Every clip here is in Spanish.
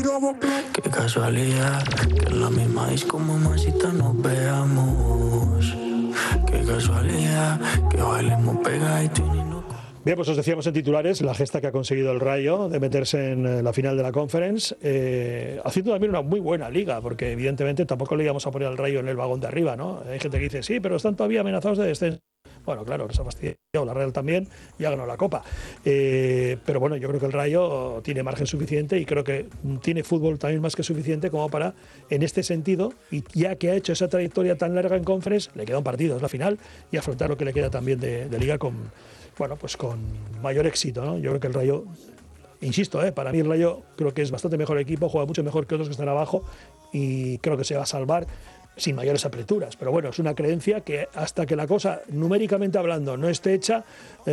Qué casualidad, que en la misma disco mamacita nos veamos. Qué casualidad, que bailemos pegadito y no. Bien, pues os decíamos en titulares la gesta que ha conseguido el Rayo de meterse en la final de la Conference, haciendo también una muy buena liga, porque evidentemente tampoco le íbamos a poner al Rayo en el vagón de arriba, ¿no? Hay gente que dice, sí, pero están todavía amenazados de descenso. Bueno, claro, les ha fastidiado, la Real también, y ha ganado la Copa. Pero bueno, yo creo que el Rayo tiene margen suficiente y creo que tiene fútbol también más que suficiente como para, en este sentido, y ya que ha hecho esa trayectoria tan larga en Conference, le queda un partido, es la final, y afrontar lo que le queda también de liga con mayor éxito, ¿no? Yo creo que el Rayo, insisto, para mí el Rayo creo que es bastante mejor equipo, juega mucho mejor que otros que están abajo y creo que se va a salvar sin mayores apreturas. Pero bueno, es una creencia que hasta que la cosa, numéricamente hablando, no esté hecha,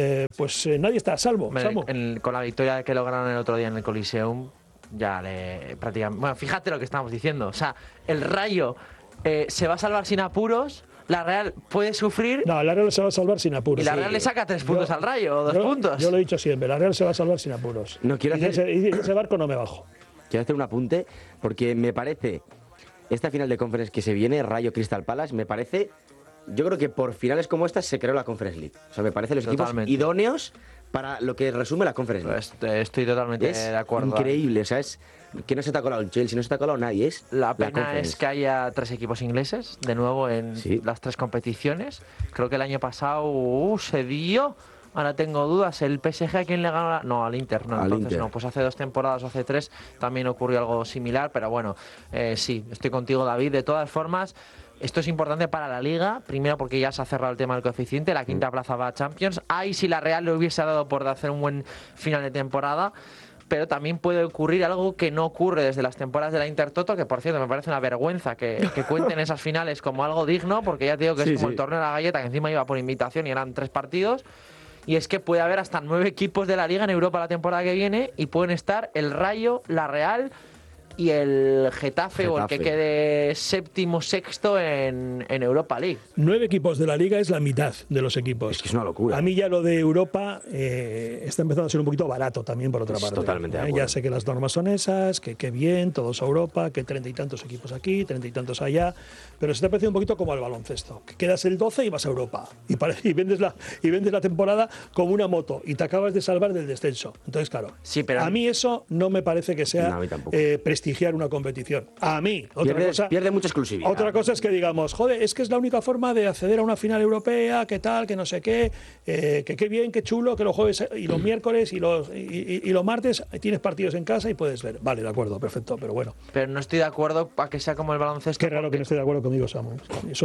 nadie está a salvo. Con la victoria que lograron el otro día en el Coliseum, ya prácticamente... Bueno, fíjate lo que estamos diciendo. O sea, el Rayo se va a salvar sin apuros. La Real puede sufrir. No, la Real se va a salvar sin apuros. Y la Real le saca 3 puntos al Rayo, o 2 puntos. Yo lo he dicho siempre, la Real se va a salvar sin apuros. No quiero hacer... y de ese barco no me bajo. Quiero hacer un apunte, porque me parece, esta final de Conference que se viene, Rayo Crystal Palace, me parece, yo creo que por finales como estas se creó la Conference League. O sea, me parece los equipos idóneos para lo que resume la Conference League. Estoy totalmente de acuerdo. Increíble, o sea, es que no se te ha colado el Chelsea, no se te ha colado nadie. La pena es que haya 3 equipos ingleses, de nuevo en las 3 competiciones. Creo que el año pasado se dio, ahora tengo dudas, el PSG a quién le ganó, no, al Inter, no, entonces no, pues hace 2 temporadas o hace 3 también ocurrió algo similar, pero bueno, sí, estoy contigo, David. De todas formas, esto es importante para la Liga, primero porque ya se ha cerrado el tema del coeficiente, la quinta plaza va a Champions. Ahí si la Real le hubiese dado por hacer un buen final de temporada, pero también puede ocurrir algo que no ocurre desde las temporadas de la Intertoto, que por cierto me parece una vergüenza que cuenten esas finales como algo digno, porque ya te digo que es como el torneo de la galleta, que encima iba por invitación y eran 3 partidos. Y es que puede haber hasta 9 equipos de la Liga en Europa la temporada que viene y pueden estar el Rayo, la Real y el Getafe, o el que quede séptimo, sexto en Europa League. 9 equipos de la Liga es la mitad de los equipos. Es que es una locura. A mí ya lo de Europa está empezando a ser un poquito barato también, por otra parte. Totalmente de acuerdo. Ya sé que las normas son esas, que bien, todos a Europa, que 30 y tantos equipos aquí, 30 y tantos allá, pero se te ha parecido un poquito como al baloncesto, que quedas el 12 y vas a Europa, y vendes la temporada como una moto, y te acabas de salvar del descenso. Entonces, claro, pero a mí eso no me parece que sea prestigiar una competición. A mí, pierde mucha exclusividad. Otra cosa es que digamos, joder, es que es la única forma de acceder a una final europea, que tal, que no sé qué, que qué bien, qué chulo, que los jueves y los miércoles y los martes tienes partidos en casa y puedes ver. Vale, de acuerdo, perfecto, pero bueno. Pero no estoy de acuerdo para que sea como el baloncesto. Qué raro que no esté de acuerdo conmigo, Samu. Te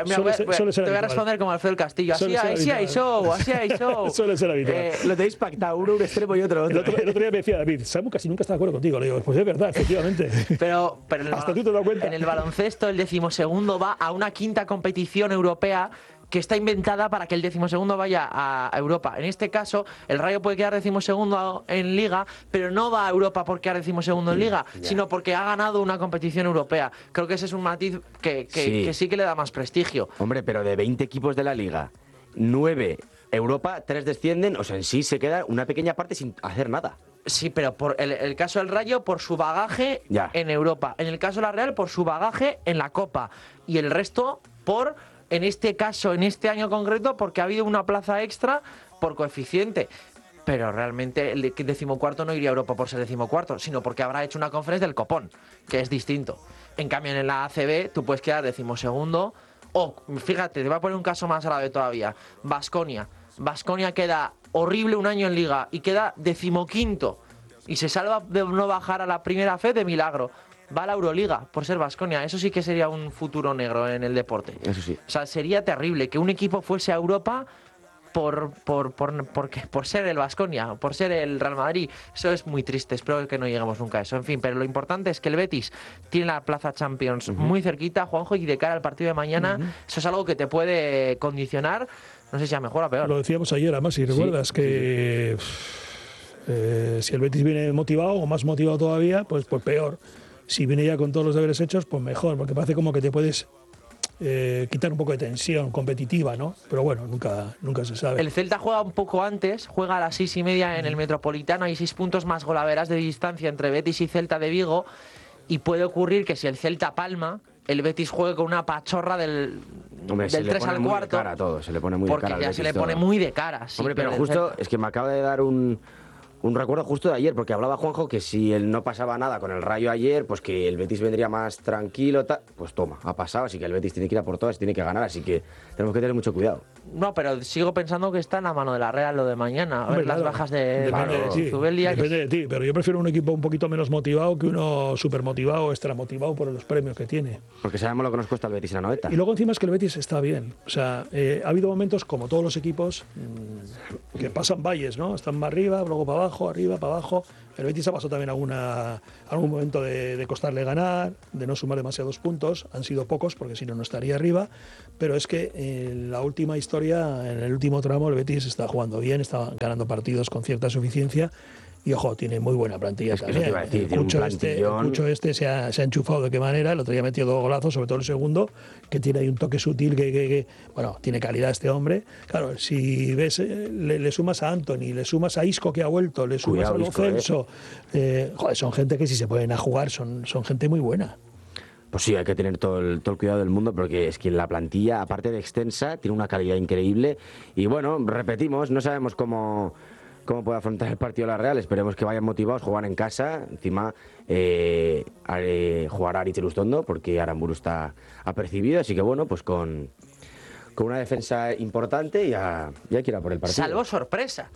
voy a responder como Alfredo del Castillo. Así hay show. Suele ser habitual. Lo tenéis pactado, uno un extremo y otro. El otro día me decía David, Samu casi nunca está de acuerdo contigo. Le digo, pues es verdad, efectivamente. Pero hasta tú te das cuenta. En el baloncesto el 12º va a una quinta competición europea que está inventada para que el 12º vaya a Europa. En este caso, el Rayo puede quedar 12º en Liga, pero no va a Europa porque quedar 12º en Liga, sino porque ha ganado una competición europea. Creo que ese es un matiz que sí que le da más prestigio. Hombre, pero de 20 equipos de la Liga, 9 Europa, 3 descienden, o sea, en sí se queda una pequeña parte sin hacer nada. Sí, pero por el caso del Rayo, por su bagaje en Europa. En el caso de la Real, por su bagaje en la Copa. Y el resto, en este caso, en este año concreto, porque ha habido una plaza extra por coeficiente. Pero realmente el 14º no iría a Europa por ser 14º, sino porque habrá hecho una conferencia del copón, que es distinto. En cambio, en la ACB, tú puedes quedar 12º. O, fíjate, te voy a poner un caso más grave todavía. Baskonia queda horrible un año en Liga y queda 15º y se salva de no bajar a la primera fe de milagro. Va a la Euroliga por ser Baskonia. Eso sí que sería un futuro negro en el deporte. Eso sí. O sea, sería terrible que un equipo fuese a Europa por ser el Baskonia, por ser el Real Madrid. Eso es muy triste, espero que no lleguemos nunca a eso. En fin, pero lo importante es que el Betis tiene la plaza Champions muy cerquita, Juanjo, y de cara al partido de mañana, eso es algo que te puede condicionar. No sé si a mejor o a peor. Lo decíamos ayer, además, si recuerdas, que si el Betis viene motivado o más motivado todavía, pues peor. Si viene ya con todos los deberes hechos, pues mejor, porque parece como que te puedes quitar un poco de tensión competitiva, ¿no? Pero bueno, nunca se sabe. El Celta juega un poco antes, juega a las 6:30 en el Metropolitano, hay 6 puntos más golaveras de distancia entre Betis y Celta de Vigo, y puede ocurrir que si el Celta palma, el Betis juegue con una pachorra del 3 al cuarto. Se le pone muy de cara. Porque ya se le pone muy de cara. Sí, hombre, pero justo, es que me acaba de dar un recuerdo justo de ayer, porque hablaba Juanjo que si él no pasaba nada con el Rayo ayer, pues que el Betis vendría más tranquilo, pues toma, ha pasado, así que el Betis tiene que ir a por todas, tiene que ganar, así que tenemos que tener mucho cuidado. No, pero sigo pensando que está en la mano de la Real lo de mañana, a ver las bajas de Zubeldia. Depende de ti, pero yo prefiero un equipo un poquito menos motivado que uno súper motivado o extra motivado por los premios que tiene. Porque sabemos lo que nos cuesta el Betis en la noveta. Y luego encima es que el Betis está bien, o sea, ha habido momentos como todos los equipos que pasan valles, ¿no? Están más arriba, luego para abajo, arriba, para abajo. El Betis ha pasado también algún momento de costarle ganar, de no sumar demasiados puntos. Han sido pocos, porque si no, no estaría arriba. Pero es que en la última historia, en el último tramo, el Betis está jugando bien, está ganando partidos con cierta suficiencia. Y ojo, tiene muy buena plantilla también. El Cucho se ha enchufado de qué manera. El otro día metió 2 golazos, sobre todo el segundo, que tiene ahí un toque sutil que bueno, tiene calidad este hombre. Claro, si ves, le sumas a Antony, le sumas a Isco que ha vuelto, le sumas a Lo Celso, joder, son gente que si se pueden a jugar, son gente muy buena. Pues sí, hay que tener todo el cuidado del mundo, porque es que la plantilla, aparte de extensa, tiene una calidad increíble. Y bueno, repetimos, no sabemos cómo puede afrontar el partido de la Real. Esperemos que vayan motivados, jugar en casa. Encima jugará Aritz Elustondo, porque Aramburu está apercibido. Así que bueno, pues con una defensa importante ya hay que ir a por el partido. Salvo sorpresa.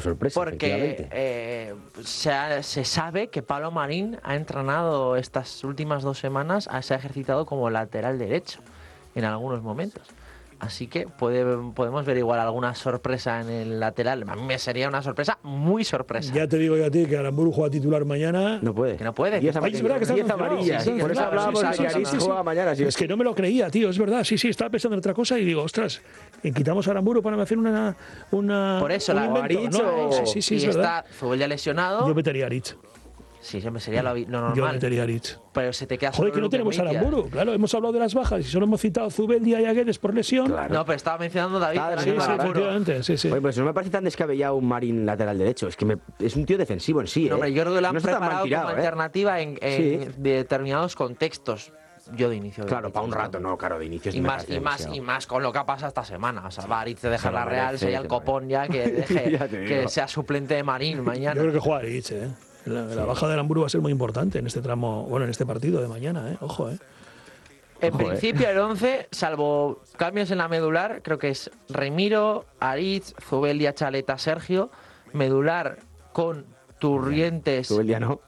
Porque se sabe que Pablo Marín ha entrenado estas últimas 2 semanas, se ha ejercitado como lateral derecho en algunos momentos. Así que podemos ver igual alguna sorpresa en el lateral. A mí me sería una sorpresa, muy sorpresa. Ya te digo yo a ti que Aramburu juega titular mañana. No puede. Que no puede. Y es verdad que está amarilla. Sí, por eso hablábamos de que Aritz juega mañana. Es que no me lo creía, tío, es verdad. Sí, estaba pensando en otra cosa y digo, ostras, quitamos a Aramburu para hacer una por eso la Aritz, ¿no? Sí, y es verdad. Está Zubeldia lesionado. Yo metería a Aritz. Sí, siempre sería lo normal. Yo metería a Aritz. Pero se te queda Joder, que no tenemos a Aramburu. Claro, hemos hablado de las bajas y solo hemos citado a Zubeldia y a Guedes por lesión. Claro. No, pero estaba mencionando David. Sí, efectivamente. Sí. Oye, pues no me parece tan descabellado un Marín lateral derecho. Es que es un tío defensivo en sí. No, hombre, yo creo que lo han preparado tirado, como alternativa en determinados contextos. Yo de inicio. Claro, para un rato, no, claro, de inicio. Y más con lo que ha pasado esta semana. O sea, Aritz deja la Real, sería el copón ya que deje que sea suplente de Marín mañana. Yo creo que juega Aritz, La baja de Aramburu va a ser muy importante en este tramo, bueno, en este partido de mañana, ojo, En principio el 11, salvo cambios en la medular, creo que es Remiro, Aritz, Zubeldia, Chaleta, Sergio, medular con Turrientes. Zubeldia no.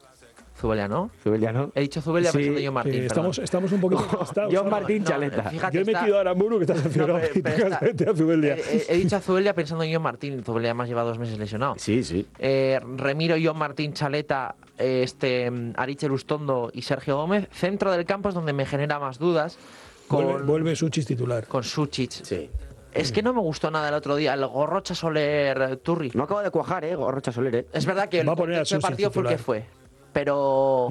He dicho Zubeldia pensando en John Martín. Estamos un poquito desgastados. John Martín, Chaleta. Yo he metido a Aramburu, que está sancionado, a Zubeldia. He dicho a Zubeldia pensando en John Martín. Zubeldia además lleva 2 meses lesionado. Sí. Remiro, John Martín, Chaleta, Aritz Elustondo y Sergio Gómez. Centro del campo es donde me genera más dudas. Vuelve Suchich titular. Con Suchich. Sí. Es que no me gustó nada el otro día, el Gorrocha Soler Turri. No acaba de cuajar, Gorrocha Soler, Es verdad que el partido fue el que fue. Pero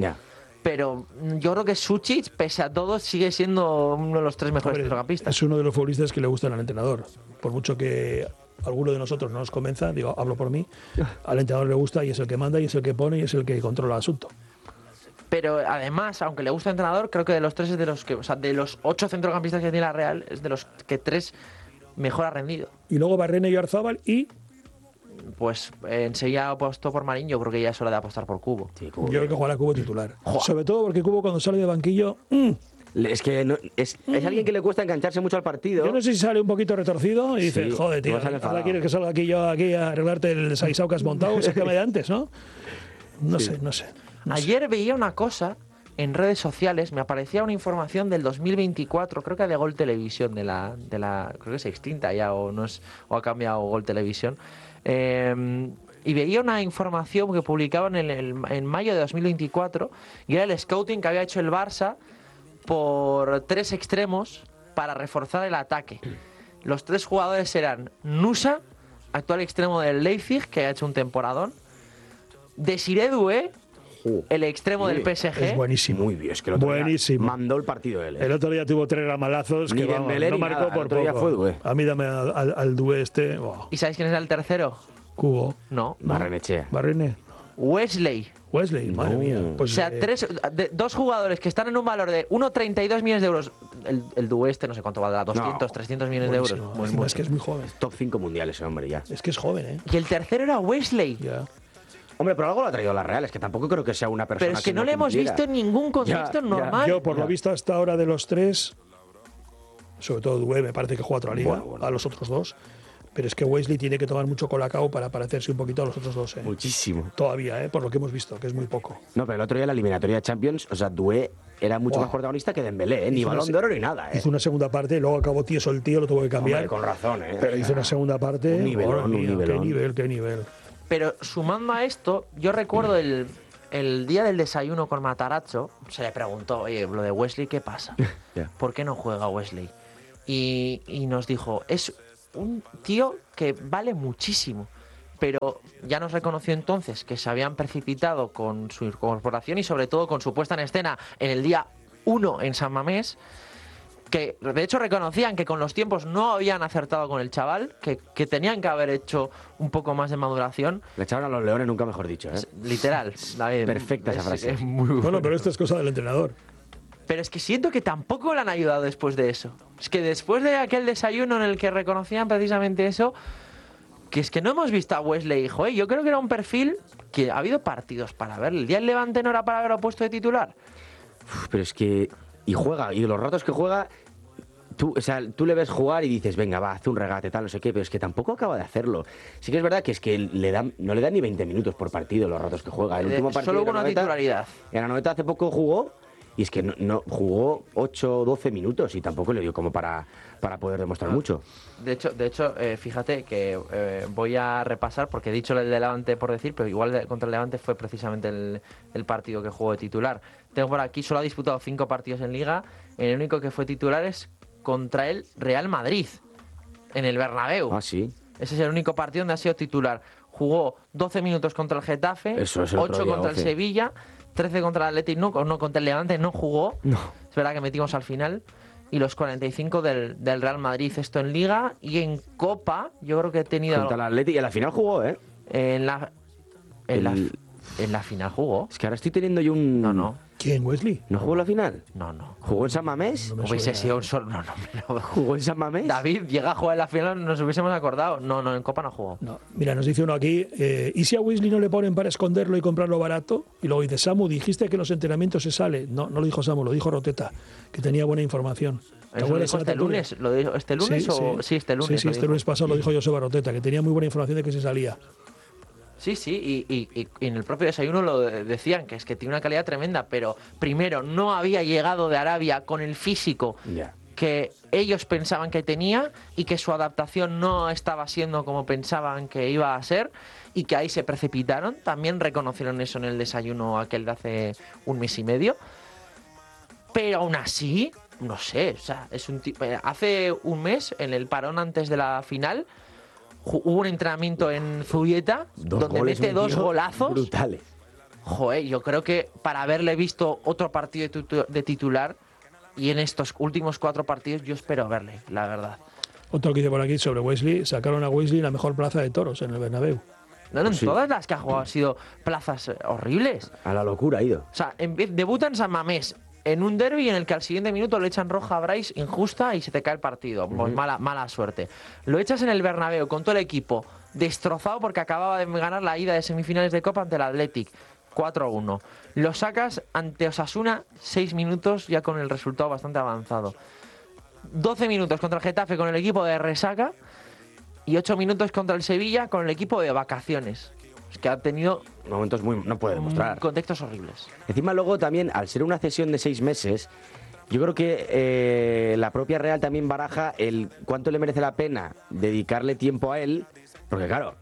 yo creo que Suchich, pese a todo, sigue siendo uno de los 3 mejores centrocampistas. Es uno de los futbolistas que le gustan al entrenador. Por mucho que alguno de nosotros no nos convenza, hablo por mí, al entrenador le gusta y es el que manda y es el que pone y es el que controla el asunto. Pero además, aunque le gusta el entrenador, creo que de los 3 es de los que, o sea, de los 8 centrocampistas que tiene la Real, es de los que 3 mejor ha rendido. Y luego Barrena y Oyarzabal y... Pues enseguida apostó por Marín, yo creo que ya es hora de apostar por Cubo. Sí, Cubo. Yo creo que jugará Cubo titular. Sobre todo porque Cubo cuando sale de banquillo... Es que es alguien que le cuesta engancharse mucho al partido. Yo no sé si sale un poquito retorcido y dice, joder, tío, ahora quieres que salga aquí a arreglarte el saisao que has montado, sácame de antes, ¿no? No sé. Ayer veía una cosa en redes sociales, me aparecía una información del 2024, creo que de Gol Televisión, de la creo que es extinta ya o ha cambiado Gol Televisión. Y veía una información que publicaban en mayo de 2024 y era el scouting que había hecho el Barça por 3 extremos para reforzar el ataque. Los 3 jugadores eran Nusa, actual extremo del Leipzig, que ha hecho un temporadón, Desiré Doué el extremo del PSG. Es buenísimo. Muy bien, es que el otro día mandó el partido él. El otro día tuvo 3 ramalazos que no marcó por poco. A mí dame al Doué este. Oh. ¿Y sabéis quién es el tercero? Cubo. No. Barrenechea. Wesley, madre mía. Pues, o sea, dos jugadores que están en un valor de 1,32 millones de euros. El Doué este no sé cuánto valdrá, 200, 300 millones de euros. Es que es muy joven. Top 5 mundiales ese hombre ya. Es que es joven, ¿eh? Y el tercero era Wesley. Ya. Hombre, pero algo lo ha traído la Real, es que tampoco creo que sea una persona. Pero es que no le hemos visto en ningún contexto normal. Yo, por lo visto hasta ahora de los 3, sobre todo Doué, me parece que juega otra liga, a los otros 2. Pero es que Wesley tiene que tomar mucho colacao para parecerse un poquito a los otros 2. Muchísimo. Todavía, por lo que hemos visto, que es muy poco. No, pero el otro día en la eliminatoria de Champions, o sea, Doué era mucho más protagonista que Dembélé, ni Balón de Oro ni nada. Hizo una segunda parte, luego acabó tieso el tío, lo tuvo que cambiar. Hombre, con razón, Pero hizo una segunda parte. Un nivelón. Qué nivel. Pero sumando a esto, yo recuerdo el día del desayuno con Matarazzo, se le preguntó, oye, lo de Wesley, ¿qué pasa? ¿Por qué no juega Wesley? Y nos dijo, es un tío que vale muchísimo, pero ya nos reconoció entonces que se habían precipitado con su incorporación y sobre todo con su puesta en escena en el día 1 en San Mamés, que de hecho reconocían que con los tiempos no habían acertado con el chaval, que tenían que haber hecho un poco más de maduración. Le echaron a los leones, nunca mejor dicho, ¿eh? Literal, David. Perfecta esa frase. Es muy bueno, pero esto es cosa del entrenador. Pero es que siento que tampoco le han ayudado después de eso. Es que después de aquel desayuno en el que reconocían precisamente eso, que es que no hemos visto a Wesley, hijo, yo creo que era un perfil que ha habido partidos para ver. El día del Levante no era para haberlo puesto de titular. Pero es que... Y juega, y los ratos que juega... Tú le ves jugar y dices, venga, va, hace un regate, tal, no sé qué, pero es que tampoco acaba de hacerlo. Sí que es verdad que es que no le dan ni 20 minutos por partido los ratos que juega. El último partido solo una titularidad. En la Noeta hace poco jugó... Y es que no jugó 8 o 12 minutos y tampoco le dio como para poder demostrar mucho. De hecho, fíjate que voy a repasar, porque he dicho el de Levante por decir, pero igual contra el Levante fue precisamente el partido que jugó de titular. Tengo por aquí, solo ha disputado 5 partidos en Liga, el único que fue titular es contra el Real Madrid, en el Bernabéu. Ah, sí. Ese es el único partido donde ha sido titular. Jugó 12 minutos contra el Getafe, 8 contra el Sevilla, 13 contra el Athletic, no contra el Levante, no jugó. No. Es verdad que metimos al final. Y los 45 del Real Madrid, esto en Liga. Y en Copa, yo creo que he tenido... Contra el Athletic, y en la final jugó, ¿eh? En la final jugó. Es que ahora estoy teniendo yo un... No. ¿Quién, Wesley? ¿No jugó la final? No. ¿Jugó en San Mamés? Hubiese sido un solo... No. ¿Jugó en San Mamés? David llega a jugar en la final, nos hubiésemos acordado. No, en Copa no jugó. No. Mira, nos dice uno aquí, ¿y si a Wesley no le ponen para esconderlo y comprarlo barato? Y luego dice, Samu, dijiste que en los entrenamientos se sale. No lo dijo Samu, lo dijo Roteta, que tenía buena información. ¿Eso lo dijo este lunes? ¿Lo dijo este lunes o...? Sí, este lunes. Sí, este lunes pasado lo dijo Joseba Roteta, que tenía muy buena información de que se salía. Sí, y en el propio desayuno lo decían, que es que tiene una calidad tremenda, pero primero, no había llegado de Arabia con el físico que ellos pensaban que tenía y que su adaptación no estaba siendo como pensaban que iba a ser y que ahí se precipitaron. También reconocieron eso en el desayuno aquel de hace un mes y medio. Pero aún así, no sé, o sea, es un tipo... Hace un mes, en el parón antes de la final... Hubo un entrenamiento en Zubieta donde mete 2 golazos brutales. Joder, yo creo que para haberle visto otro partido de titular y en estos últimos 4 partidos yo espero verle, la verdad. Otro que dice por aquí sobre Wesley, sacaron a Wesley en la mejor plaza de toros en el Bernabéu. No, en todas las que ha jugado han sido plazas horribles. A la locura ha ido. O sea, debuta en San Mamés en un derbi en el que al siguiente minuto le echan roja a Bryce injusta y se te cae el partido. Pues mala suerte. Lo echas en el Bernabéu con todo el equipo destrozado porque acababa de ganar la ida de semifinales de Copa ante el Athletic. 4-1. Lo sacas ante Osasuna 6 minutos ya con el resultado bastante avanzado. 12 minutos contra el Getafe con el equipo de resaca y 8 minutos contra el Sevilla con el equipo de vacaciones. Es que ha tenido momentos no puede demostrar. Contextos horribles. Encima luego también, al ser una cesión de 6 meses, yo creo que la propia Real también baraja el cuánto le merece la pena dedicarle tiempo a él, porque claro,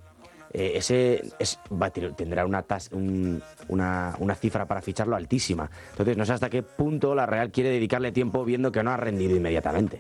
tendrá una cifra para ficharlo altísima. Entonces no sé hasta qué punto la Real quiere dedicarle tiempo viendo que no ha rendido inmediatamente.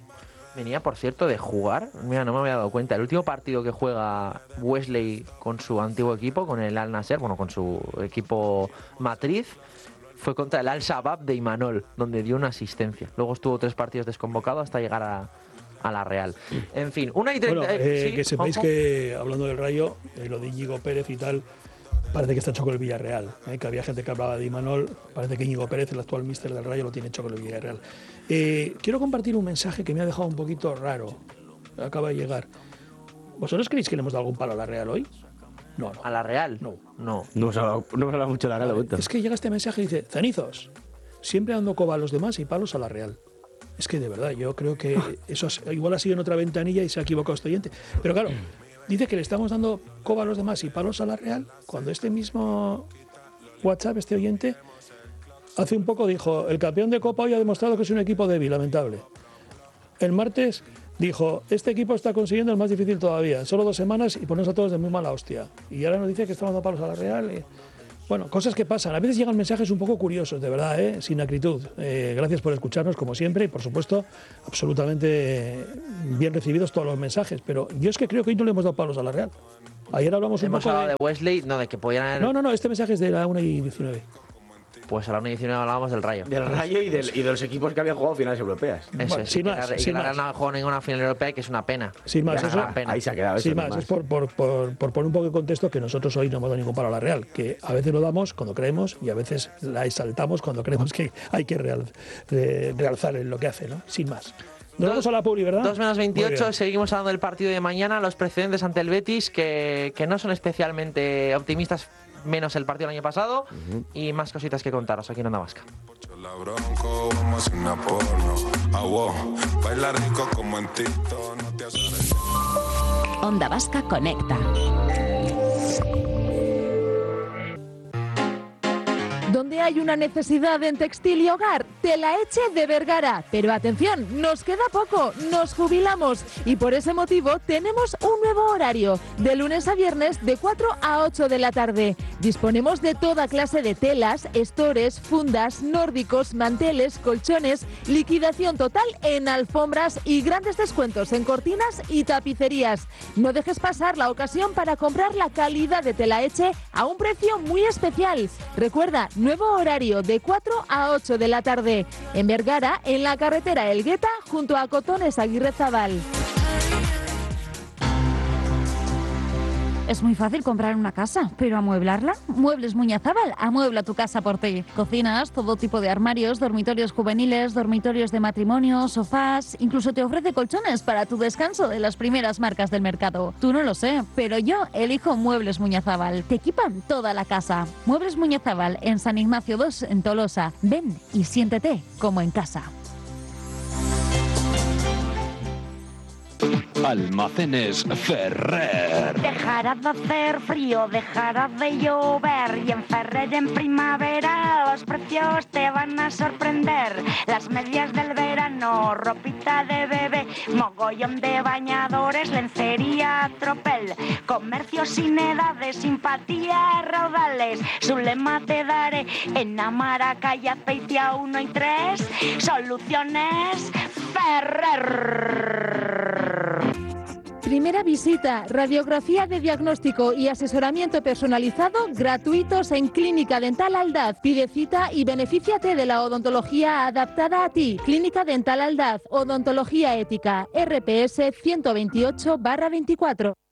Venía, por cierto, de jugar, mira, no me había dado cuenta, el último partido que juega Wesley con su antiguo equipo, con el Al Nassr, bueno, con su equipo matriz, fue contra el Al Shabab de Imanol, donde dio una asistencia. Luego estuvo 3 partidos desconvocado hasta llegar a la Real. En fin, 1:30. Bueno, que sepáis que, hablando del Rayo, lo de Íñigo Pérez y tal, parece que está hecho con el Villarreal. Que había gente que hablaba de Imanol, parece que Íñigo Pérez, el actual míster del Rayo, lo tiene hecho con el Villarreal. Quiero compartir un mensaje que me ha dejado un poquito raro. Acaba de llegar. ¿Vosotros creéis que le hemos dado algún palo a la Real hoy? No. ¿A la Real? No. No hemos hablado mucho de la Real. Es que llega este mensaje y dice: Cenizos, siempre dando coba a los demás y palos a la Real. Es que de verdad, yo creo que eso igual ha sido en otra ventanilla y se ha equivocado este oyente. Pero claro, dice que le estamos dando coba a los demás y palos a la Real, cuando este mismo WhatsApp, este oyente, hace un poco dijo: el campeón de Copa hoy ha demostrado que es un equipo débil, lamentable. El martes dijo: este equipo está consiguiendo el más difícil todavía, solo 2 semanas y ponernos a todos de muy mala hostia. Y ahora nos dice que estamos dando palos a la Real. Bueno, cosas que pasan. A veces llegan mensajes un poco curiosos, de verdad, sin acritud. Gracias por escucharnos, como siempre, y por supuesto, absolutamente bien recibidos todos los mensajes. Pero yo es que creo que hoy no le hemos dado palos a la Real. Ayer hablamos un poco hablado de Wesley, no, de que podían... No, este mensaje es de la 1:19. Pues a la 1:19 hablábamos del Rayo. Del Rayo y de los equipos que habían jugado finales europeas. Eso bueno, es, sin más, y que no han jugado ninguna final europea, que es una pena. Sin más, eso, ahí se ha quedado. Sin más, es por poner un poco de contexto que nosotros hoy no hemos dado ningún palo a la Real, que a veces lo damos cuando creemos y a veces la exaltamos cuando creemos que hay que realzar en lo que hace, ¿no? Sin más. Nos vamos a la publi, ¿verdad? 2:28, seguimos hablando del partido de mañana, los precedentes ante el Betis, que no son especialmente optimistas, menos el partido del año pasado, y más cositas que contaros aquí en Onda Vasca. Onda Vasca Conecta. Donde hay una necesidad en textil y hogar, Telaetxe de Vergara. Pero atención, nos queda poco, nos jubilamos y por ese motivo tenemos un nuevo horario, de lunes a viernes de 4 a 8 de la tarde. Disponemos de toda clase de telas, estores, fundas, nórdicos, manteles, colchones, liquidación total en alfombras y grandes descuentos en cortinas y tapicerías. No dejes pasar la ocasión para comprar la calidad de Telaetxe a un precio muy especial. Recuerda, nuevo horario de 4 a 8 de la tarde. En Vergara, en la carretera Elgueta, junto a Cotones Aguirrezabal. Es muy fácil comprar una casa, pero amueblarla. Muebles Muñazábal amuebla tu casa por ti. Cocinas, todo tipo de armarios, dormitorios juveniles, dormitorios de matrimonio, sofás. Incluso te ofrece colchones para tu descanso de las primeras marcas del mercado. Tú no lo sé, pero yo elijo Muebles Muñazábal. Te equipan toda la casa. Muebles Muñazábal en San Ignacio 2 en Tolosa. Ven y siéntete como en casa. Almacenes Ferrer. Dejará de hacer frío, dejará de llover y en Ferrer en primavera los precios te van a sorprender. Las medias del verano, ropita de bebé, mogollón de bañadores, lencería, tropel, comercio sin edades, simpatía, raudales. Su lema te daré en Amara, calle Azpeitia 1 y 3, Soluciones Ferrer. Primera visita, radiografía de diagnóstico y asesoramiento personalizado gratuitos en Clínica Dental Aldaz. Pide cita y benefíciate de la odontología adaptada a ti. Clínica Dental Aldaz, odontología ética, RPS 128/24.